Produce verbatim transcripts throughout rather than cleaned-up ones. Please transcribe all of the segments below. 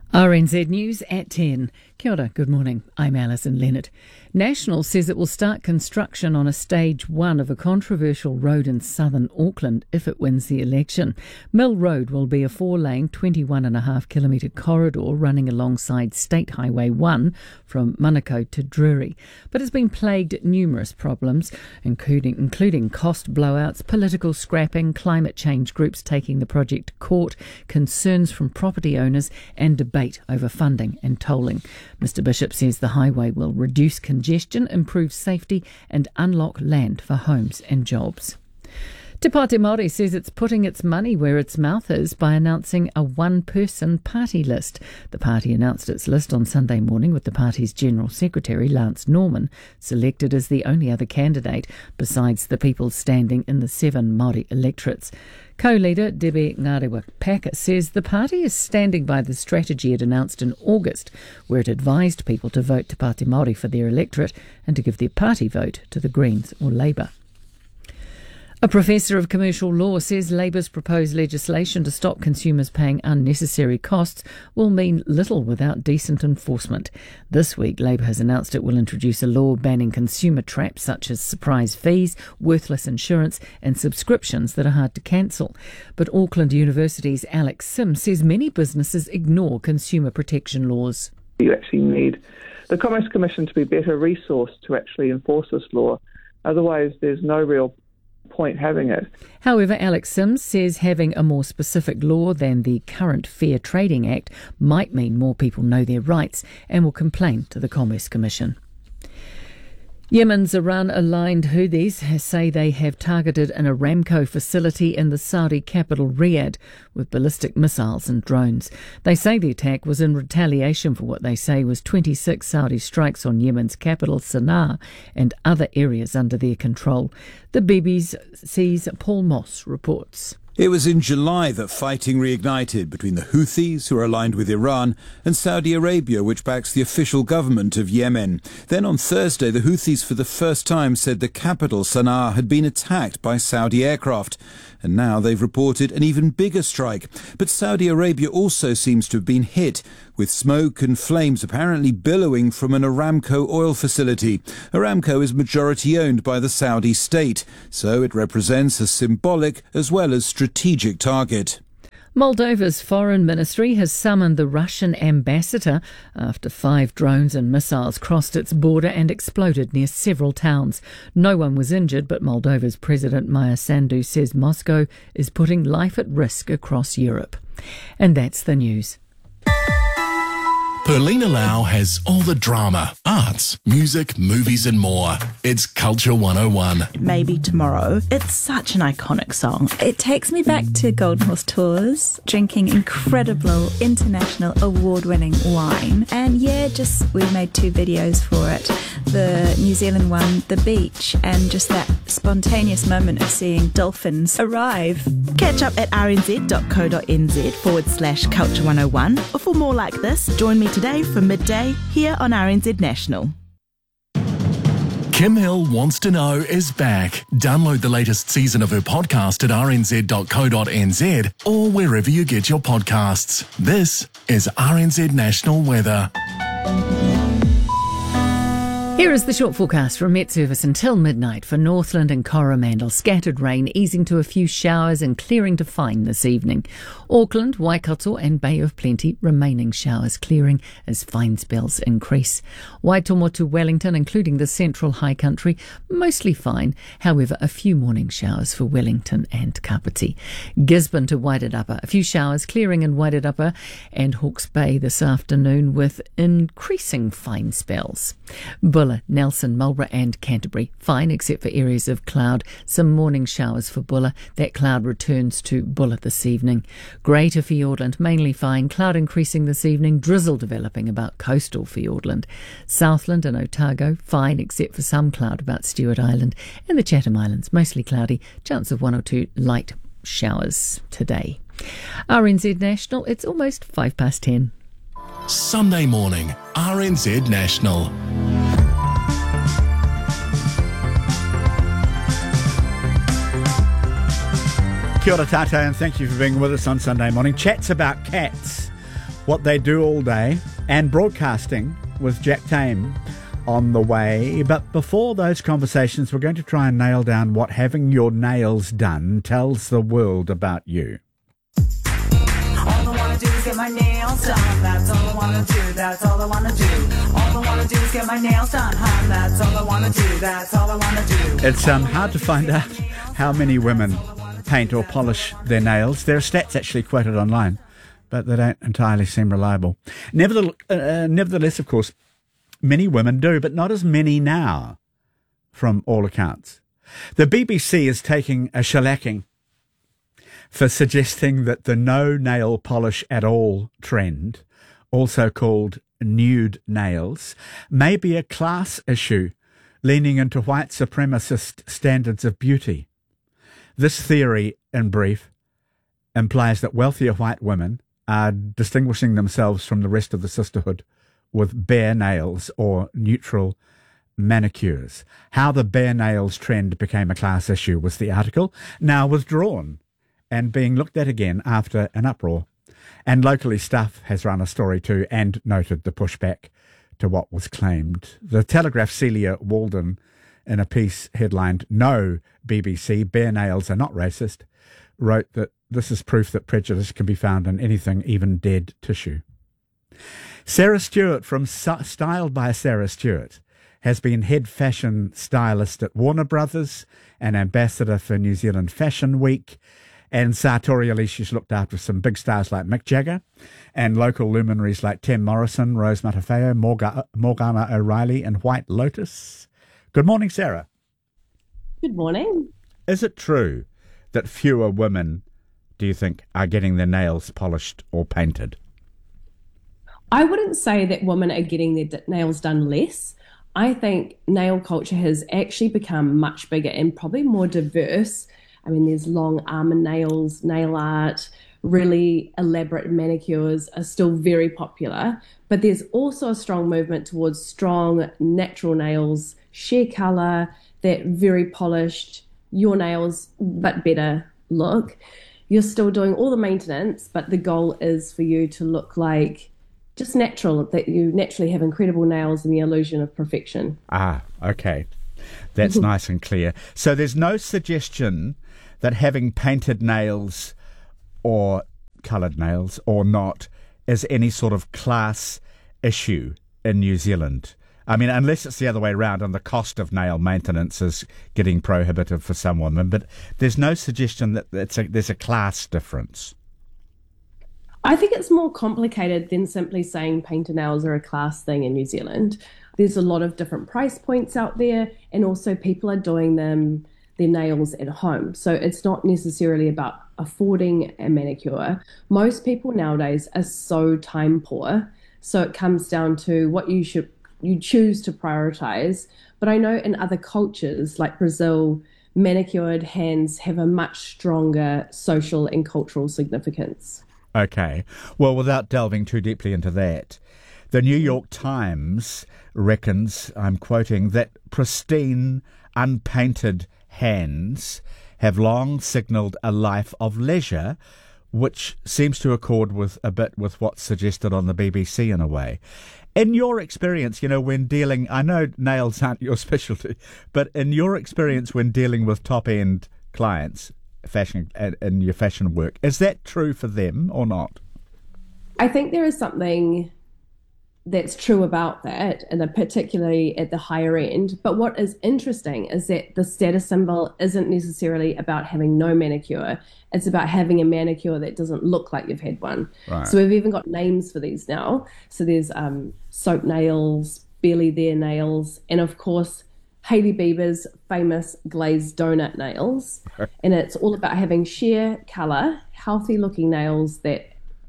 R N Z News at ten. Kia ora, good morning. I'm Alison Leonard. National says it will start construction on a stage one of a controversial road in southern Auckland if it wins the election. Mill Road will be a four-lane, twenty-one and a half kilometre corridor running alongside State Highway one from Manukau to Drury. But it's been plagued numerous problems, including, including cost blowouts, political scrapping, climate change groups taking the project to court, concerns from property owners and debate over funding and tolling. Mister Bishop says the highway will reduce congestion, improve safety and unlock land for homes and jobs. Te Pāti Māori says it's putting its money where its mouth is by announcing a one-person party list. The party announced its list on Sunday morning with the party's General Secretary, Lance Norman, selected as the only other candidate besides the people standing in the seven Māori electorates. Co-leader Debbie Ngarewa-Packer says the party is standing by the strategy it announced in August, where it advised people to vote Te Pāti Māori for their electorate and to give their party vote to the Greens or Labour. A professor of commercial law says Labour's proposed legislation to stop consumers paying unnecessary costs will mean little without decent enforcement. This week, Labour has announced it will introduce a law banning consumer traps such as surprise fees, worthless insurance and subscriptions that are hard to cancel. But Auckland University's Alex Sims says many businesses ignore consumer protection laws. You actually need the Commerce Commission to be better resourced to actually enforce this law. Otherwise, there's no real point having it. However, Alex Sims says having a more specific law than the current Fair Trading Act might mean more people know their rights and will complain to the Commerce Commission. Yemen's Iran-aligned Houthis say they have targeted an Aramco facility in the Saudi capital Riyadh with ballistic missiles and drones. They say the attack was in retaliation for what they say was twenty-six Saudi strikes on Yemen's capital Sana'a and other areas under their control. The B B C's Paul Moss reports. It was in July that fighting reignited between the Houthis, who are aligned with Iran, and Saudi Arabia, which backs the official government of Yemen. Then on Thursday, the Houthis for the first time said the capital, Sana'a, had been attacked by Saudi aircraft. And now they've reported an even bigger strike. But Saudi Arabia also seems to have been hit, with smoke and flames apparently billowing from an Aramco oil facility. Aramco is majority owned by the Saudi state, so it represents a symbolic as well as strategic target. Moldova's foreign ministry has summoned the Russian ambassador after five drones and missiles crossed its border and exploded near several towns. No one was injured, but Moldova's President Maia Sandu says Moscow is putting life at risk across Europe. And that's the news. Perlina Lau has all the drama, arts, music, movies and more. It's Culture one oh one. Maybe Tomorrow. It's such an iconic song. It takes me back to Golden Horse Tours, drinking incredible international award-winning wine. And yeah, just we made two videos for it. The New Zealand one, The Beach, and just that spontaneous moment of seeing dolphins arrive. Catch up at rnz.co.nz forward slash culture 101. Or for more like this, join me today from midday here on R N Z National. Kim Hill Wants to Know is back. Download the latest season of her podcast at r n z dot co dot n z or wherever you get your podcasts. This is R N Z National Weather. Here is the short forecast from Met Service until midnight for Northland and Coromandel. Scattered rain easing to a few showers and clearing to fine this evening. Auckland, Waikato and Bay of Plenty remaining showers clearing as fine spells increase. Waitomo to Wellington, including the central high country, mostly fine. However, a few morning showers for Wellington and Kapiti. Gisborne to Wairarapa, a few showers clearing in Wairarapa and Hawke's Bay this afternoon with increasing fine spells. Bulla, Nelson, Marlborough and Canterbury, fine except for areas of cloud. Some morning showers for Bulla. That cloud returns to Bulla this evening. Greater Fiordland, mainly fine. Cloud increasing this evening. Drizzle developing about coastal Fiordland. Southland and Otago, fine except for some cloud about Stewart Island. And the Chatham Islands, mostly cloudy. Chance of one or two light showers today. R N Z National, it's almost five past ten. Sunday morning, R N Z National. Kia ora tātou, and thank you for being with us on Sunday morning. Chats about cats what they do all day, and broadcasting with Jack Tame on the way. But before those conversations, we're going to try and nail down what having your nails done tells the world about you. All I wanna do is get my nails done. That's all I wanna do. That's all I wanna do. All I wanna do is get my nails done, hun. That's all I wanna do. That's all I wanna do. It's um hard to find out how many women paint or polish their nails. There are stats actually quoted online, but they don't entirely seem reliable. Nevertheless, uh, nevertheless, of course, many women do, but not as many now, from all accounts. The B B C is taking a shellacking for suggesting that the no nail polish at all trend, also called nude nails, may be a class issue, leaning into white supremacist standards of beauty. This theory, in brief, implies that wealthier white women are distinguishing themselves from the rest of the sisterhood with bare nails or neutral manicures. How the bare nails trend became a class issue was the article, now withdrawn and being looked at again after an uproar. And locally, Stuff has run a story too and noted the pushback to what was claimed. The Telegraph's Celia Walden, in a piece headlined, "No, B B C, bare nails are not racist," wrote that this is proof that prejudice can be found in anything, even dead tissue. Sarah Stewart from Styled by Sarah Stewart has been head fashion stylist at Warner Brothers, an ambassador for New Zealand Fashion Week, and sartorially she's looked after some big stars like Mick Jagger and local luminaries like Tim Morrison, Rose Matafeo, Morga, Morgana O'Reilly and White Lotus. Good morning, Sarah. Good morning. Is it true that fewer women, do you think, are getting their nails polished or painted? I wouldn't say that women are getting their d- nails done less. I think nail culture has actually become much bigger and probably more diverse. I mean, there's long almond nails, nail art, really elaborate manicures are still very popular. But there's also a strong movement towards strong natural nails, sheer colour, that very polished, your nails but better look. You're still doing all the maintenance, but the goal is for you to look like just natural, that you naturally have incredible nails and the illusion of perfection. Ah, okay. That's nice and clear. So there's no suggestion that having painted nails or coloured nails or not is any sort of class issue in New Zealand. I mean, unless it's the other way around and the cost of nail maintenance is getting prohibitive for some women, but there's no suggestion that it's a, there's a class difference. I think it's more complicated than simply saying painted nails are a class thing in New Zealand. There's a lot of different price points out there, and also people are doing them their nails at home. So it's not necessarily about affording a manicure. Most people nowadays are so time poor. So it comes down to what you should you choose to prioritize. But I know in other cultures like Brazil, manicured hands have a much stronger social and cultural significance. Okay. Well, without delving too deeply into that, the New York Times reckons, I'm quoting, that pristine, unpainted hands have long signalled a life of leisure, which seems to accord with a bit with what's suggested on the B B C in a way. In your experience, you know, when dealing, I know nails aren't your specialty, but in your experience when dealing with top-end clients, fashion in your fashion work, is that true for them or not? I think there is something that's true about that, and particularly at the higher end. But what is interesting is that the status symbol isn't necessarily about having no manicure. It's about having a manicure that doesn't look like you've had one. Right. So we've even got names for these now. So there's um, soap nails, barely there nails, and of course Hailey Bieber's famous glazed donut nails. And it's all about having sheer colour, healthy looking nails that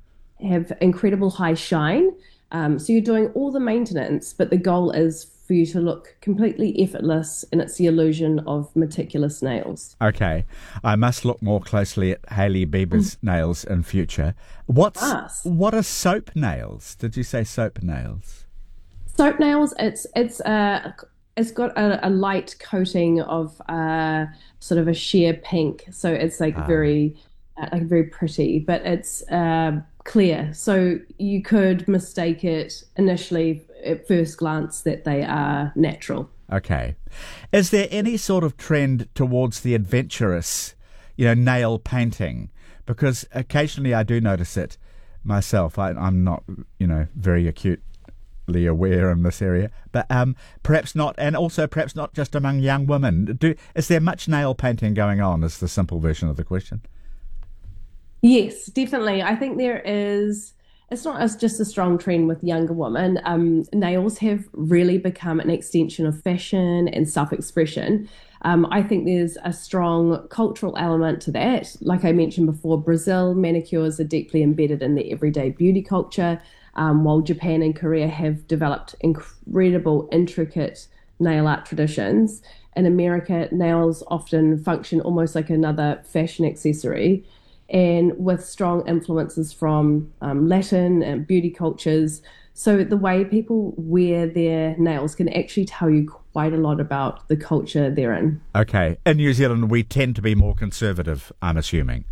have incredible high shine. Um, so you're doing all the maintenance, but the goal is for you to look completely effortless, and it's the illusion of meticulous nails. Okay. I must look more closely at Hailey Bieber's mm. nails in future. What's Yes. What are soap nails? Did you say soap nails? Soap nails, it's it's uh, it's got a, a light coating of uh, sort of a sheer pink, so it's like Ah. very uh, like very pretty, but it's uh, clear. So you could mistake it initially at first glance that they are natural. Okay. Is there any sort of trend towards the adventurous, you know, nail painting? Because occasionally I do notice it myself. I, I'm not, you know, very acutely aware in this area, but um, perhaps not, and also perhaps not just among young women. Do is there much nail painting going on? Is the simple version of the question. Yes, definitely. I think there is. It's not as just a strong trend with younger women. Um, nails have really become an extension of fashion and self-expression. Um, I think there's a strong cultural element to that. Like I mentioned before, Brazil, manicures are deeply embedded in the everyday beauty culture, um, while Japan and Korea have developed incredible, intricate nail art traditions. In America, nails often function almost like another fashion accessory, and with strong influences from um, Latin and beauty cultures. So the way people wear their nails can actually tell you quite a lot about the culture they're in. Okay. In New Zealand, we tend to be more conservative, I'm assuming.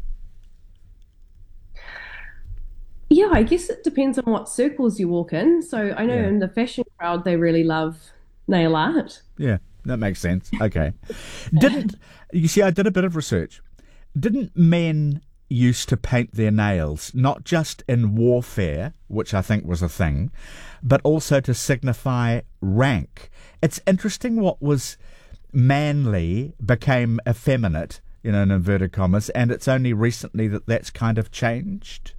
Yeah, I guess it depends on what circles you walk in. So I know Yeah. in the fashion crowd, they really love nail art. Yeah, that makes sense. Okay. Didn't, you see, I did a bit of research. Didn't men used to paint their nails, not just in warfare, which I think was a thing, but also to signify rank? It's interesting what was manly became effeminate, you know, in inverted commas, and it's only recently that that's kind of changed.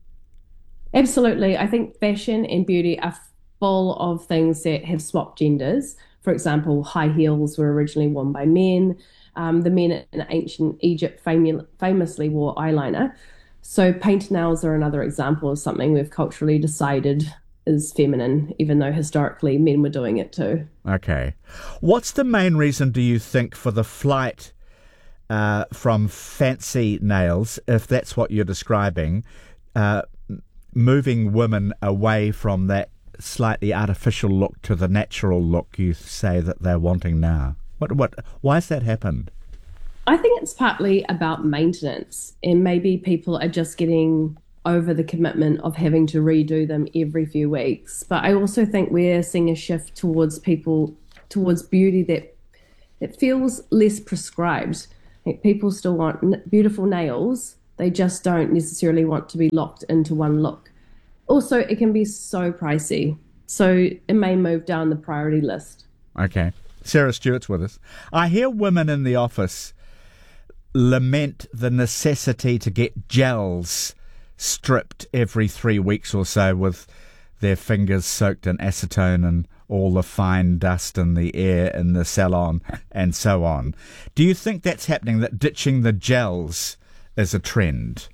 Absolutely. I think fashion and beauty are full of things that have swapped genders. For example, high heels were originally worn by men. Um, the men in ancient Egypt fam- famously wore eyeliner. So painted nails are another example of something we've culturally decided is feminine, even though historically men were doing it too. Okay. What's the main reason, do you think, for the flight uh, from fancy nails, if that's what you're describing, uh, moving women away from that slightly artificial look to the natural look you say that they're wanting now? What, what, why has that happened? I think it's partly about maintenance, and maybe people are just getting over the commitment of having to redo them every few weeks. But I also think we're seeing a shift towards people, towards beauty that that feels less prescribed. Like people still want n- beautiful nails. They just don't necessarily want to be locked into one look. Also, it can be so pricey, so it may move down the priority list. Okay. Sarah Stewart's with us. I hear women in the office lament the necessity to get gels stripped every three weeks or so with their fingers soaked in acetone and all the fine dust in the air in the salon and so on. Do you think that's happening, that ditching the gels is a trend?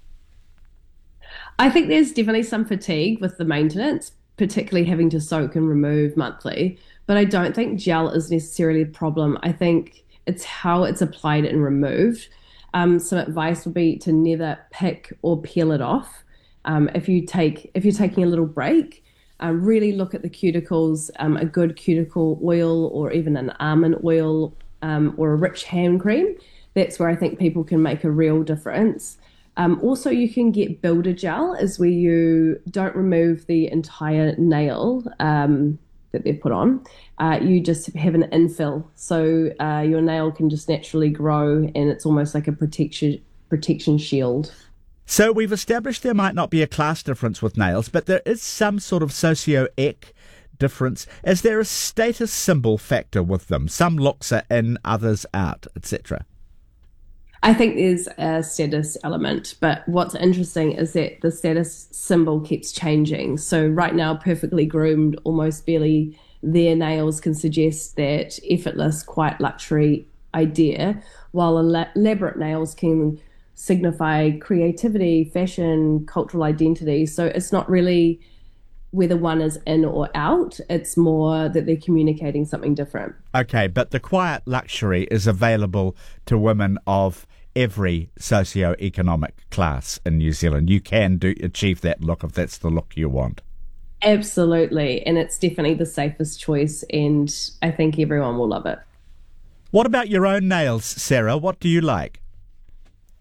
I think there's definitely some fatigue with the maintenance, particularly having to soak and remove monthly. But I don't think gel is necessarily a problem. I think it's how it's applied and removed. Um, some advice would be to never pick or peel it off. Um, if you take, if you're taking a little break, um, really look at the cuticles. Um, a good cuticle oil, or even an almond oil, um, or a rich hand cream. That's where I think people can make a real difference. Um, also, you can get builder gel, is where you don't remove the entire nail um, that they've put on. Uh, you just have an infill, so uh, your nail can just naturally grow, and it's almost like a protection protection shield. So we've established there might not be a class difference with nails, but there is some sort of socio-ec difference. Is there a status symbol factor with them? Some looks are in, others out, et cetera. I think there's a status element, but what's interesting is that the status symbol keeps changing. So right now, perfectly groomed, almost barely there nails can suggest that effortless, quite luxury idea, while elaborate nails can signify creativity, fashion, cultural identity. So it's not really whether one is in or out, it's more that they're communicating something different. Okay, but the quiet luxury is available to women of every socio-economic class in New Zealand. You can do achieve that look if that's the look you want. Absolutely, and it's definitely the safest choice, and I think everyone will love it. What about your own nails, Sarah? What do you like?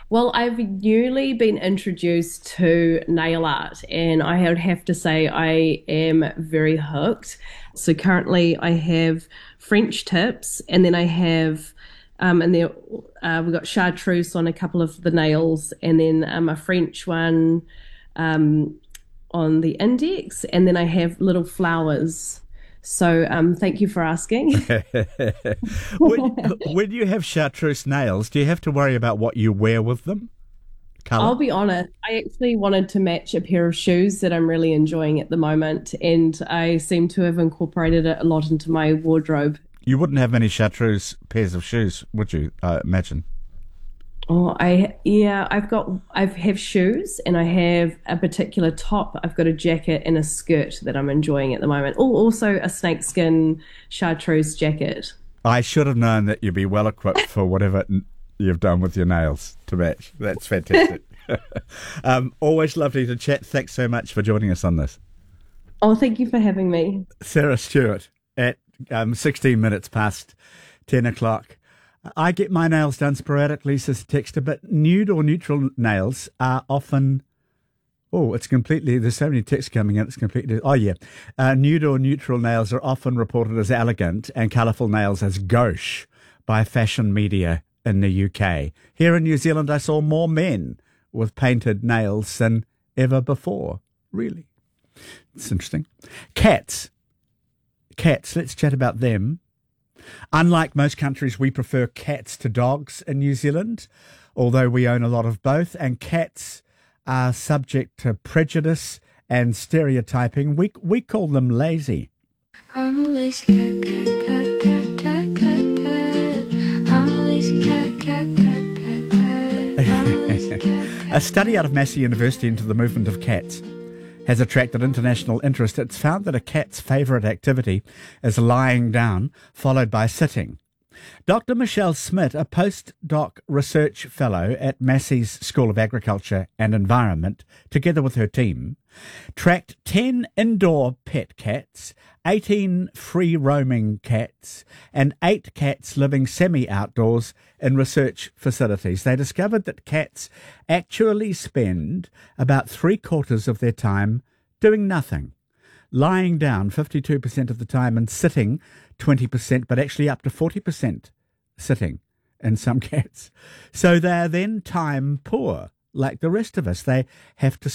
Well, I've newly been introduced to nail art, and I would have to say I am very hooked. So currently I have French tips, and then I have, um, and there uh, we've got chartreuse on a couple of the nails, and then um, a French one um, on the index, and then I have little flowers. So um, thank you for asking. when, when you have chartreuse nails, do you have to worry about what you wear with them? Colour? I'll be honest, I actually wanted to match a pair of shoes that I'm really enjoying at the moment, and I seem to have incorporated it a lot into my wardrobe. You wouldn't have many chartreuse pairs of shoes, would you, I imagine? Oh, I yeah, I've got I have shoes, and I have a particular top. I've got a jacket and a skirt that I'm enjoying at the moment. Oh, also a snakeskin chartreuse jacket. I should have known that you'd be well equipped for whatever you've done with your nails to match. That's fantastic. um, always lovely to chat. Thanks so much for joining us on this. Oh, thank you for having me. Sarah Stewart at um, sixteen minutes past ten o'clock. I get my nails done sporadically, says Texter, but nude or neutral nails are often... Oh, it's completely... There's so many texts coming in, it's completely... Oh, yeah. Uh, nude or neutral nails are often reported as elegant and colourful nails as gauche by fashion media in the U K. Here in New Zealand, I saw more men with painted nails than ever before. Really? It's interesting. Cats. Cats, let's chat about them. Unlike most countries, we prefer cats to dogs in New Zealand, although we own a lot of both, and cats are subject to prejudice and stereotyping. We we call them lazy. I'm always cat, cat, cat, cat, cat, cat, cat. I'm always cat, cat, cat, cat, cat. I'm always cat, cat. A study out of Massey University into the movement of cats has attracted international interest. It's found that a cat's favourite activity is lying down, followed by sitting. Doctor Michelle Smith, a postdoc research fellow at Massey's School of Agriculture and Environment, together with her team, tracked ten indoor pet cats, eighteen free-roaming cats, and eight cats living semi-outdoors in research facilities. They discovered that cats actually spend about three-quarters of their time doing nothing, lying down fifty-two percent of the time and sitting twenty percent, but actually up to forty percent sitting in some cats. So they're then time poor, like the rest of us. They have to